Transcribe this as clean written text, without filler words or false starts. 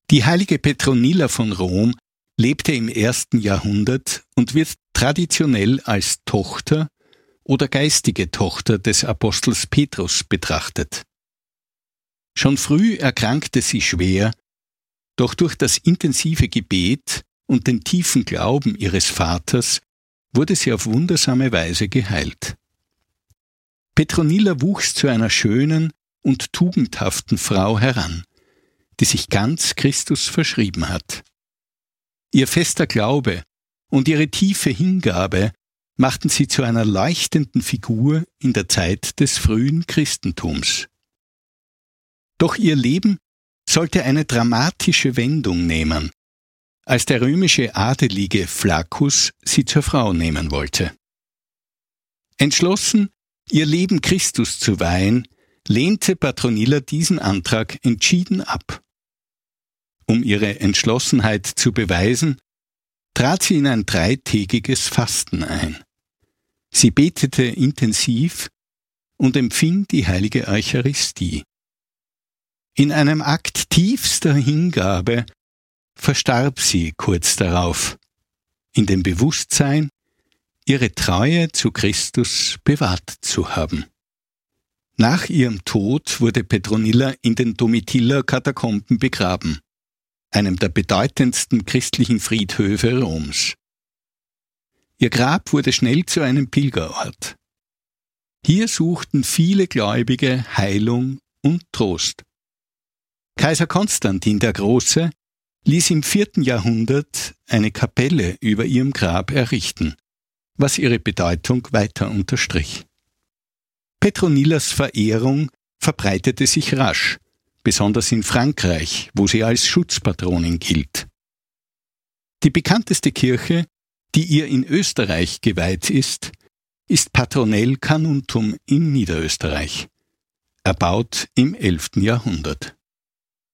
Die heilige Petronilla von Rom lebte im 1. Jahrhundert und wird traditionell als Tochter oder geistige Tochter des Apostels Petrus betrachtet. Schon früh erkrankte sie schwer, doch durch das intensive Gebet und den tiefen Glauben ihres Vaters wurde sie auf wundersame Weise geheilt. Petronilla wuchs zu einer schönen und tugendhaften Frau heran, die sich ganz Christus verschrieben hat. Ihr fester Glaube und ihre tiefe Hingabe machten sie zu einer leuchtenden Figur in der Zeit des frühen Christentums. Doch ihr Leben sollte eine dramatische Wendung nehmen, als der römische Adelige Flaccus sie zur Frau nehmen wollte. Entschlossen, ihr Leben Christus zu weihen, lehnte Petronilla diesen Antrag entschieden ab. Um ihre Entschlossenheit zu beweisen, trat sie in ein 3-tägiges Fasten ein. Sie betete intensiv und empfing die heilige Eucharistie. In einem Akt tiefster Hingabe verstarb sie kurz darauf, in dem Bewusstsein, ihre Treue zu Christus bewahrt zu haben. Nach ihrem Tod wurde Petronilla in den Domitiller-Katakomben begraben, einem der bedeutendsten christlichen Friedhöfe Roms. Ihr Grab wurde schnell zu einem Pilgerort. Hier suchten viele Gläubige Heilung und Trost. Kaiser Konstantin der Große ließ im 4. Jahrhundert eine Kapelle über ihrem Grab errichten, was ihre Bedeutung weiter unterstrich. Petronillas Verehrung verbreitete sich rasch, besonders in Frankreich, wo sie als Schutzpatronin gilt. Die bekannteste Kirche, die ihr in Österreich geweiht ist Patronell Carnuntum in Niederösterreich, erbaut im 11. Jahrhundert.